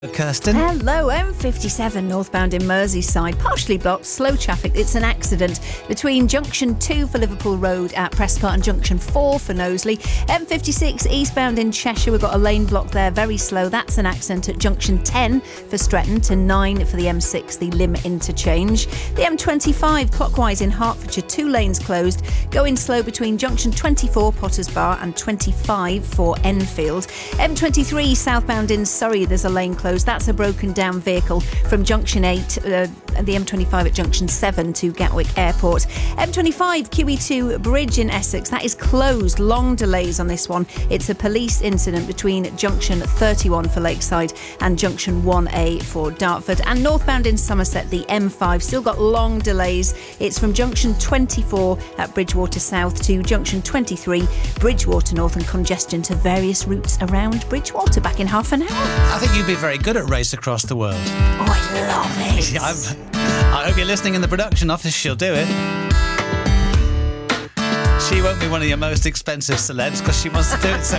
Kirsten. Hello, M57 northbound in Merseyside. Partially blocked, slow traffic. It's an accident between Junction 2 for Liverpool Road at Prescott and Junction 4 for Knowsley. M56 eastbound in Cheshire. We've got a lane block there, very slow. That's an accident at Junction 10 for Stretton to 9 for the M6, the Lim interchange. The M25 clockwise in Hertfordshire, 2 lanes closed. Going slow between Junction 24 Potters Bar and 25 for Enfield. M23 southbound in Surrey, there's a lane closed. That's a broken down vehicle from Junction 8, the M25 at Junction 7 to Gatwick Airport. M25 QE2 bridge in Essex, that is closed. Long delays on this one. It's a police incident between Junction 31 for Lakeside and Junction 1A for Dartford. And northbound in Somerset, the M5 still got long delays. It's from Junction 24 at Bridgewater South to Junction 23 Bridgewater North, and congestion to various routes around Bridgewater. Back in half an hour. I think you'd be very good at Race Across the World. Oh, I love it. I hope you're listening in the production office. She'll do it. She won't be one of your most expensive celebs because she wants to do it so